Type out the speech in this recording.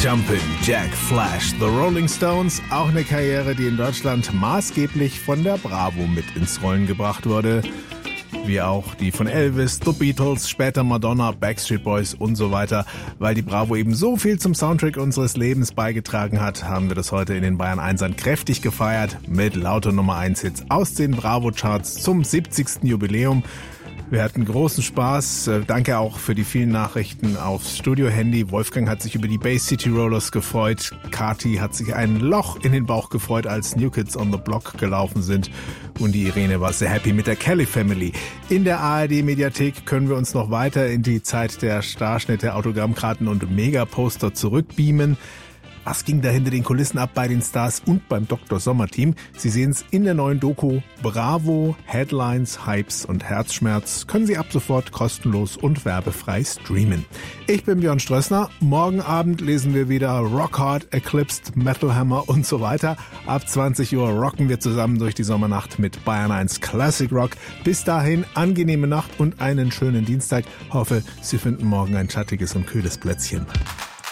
Jumpin' Jack Flash, The Rolling Stones, auch eine Karriere, die in Deutschland maßgeblich von der Bravo mit ins Rollen gebracht wurde. Wie auch die von Elvis, The Beatles, später Madonna, Backstreet Boys und so weiter. Weil die Bravo eben so viel zum Soundtrack unseres Lebens beigetragen hat, haben wir das heute in den Bayern 1ern kräftig gefeiert mit lauter Nummer 1 Hits aus den Bravo-Charts zum 70. Jubiläum. Wir hatten großen Spaß. Danke auch für die vielen Nachrichten aufs Studio-Handy. Wolfgang hat sich über die Bay City Rollers gefreut. Kati hat sich ein Loch in den Bauch gefreut, als New Kids on the Block gelaufen sind. Und die Irene war sehr happy mit der Kelly Family. In der ARD-Mediathek können wir uns noch weiter in die Zeit der Starschnitte, Autogrammkarten und Megaposter zurückbeamen. Was ging da hinter den Kulissen ab bei den Stars und beim Dr. Sommer-Team? Sie sehen es in der neuen Doku Bravo, Headlines, Hypes und Herzschmerz. Können Sie ab sofort kostenlos und werbefrei streamen. Ich bin Björn Strössner. Morgen Abend lesen wir wieder Rock Hard, Eclipsed, Metal Hammer und so weiter. Ab 20 Uhr rocken wir zusammen durch die Sommernacht mit Bayern 1 Classic Rock. Bis dahin angenehme Nacht und einen schönen Dienstag. Hoffe, Sie finden morgen ein schattiges und kühles Plätzchen.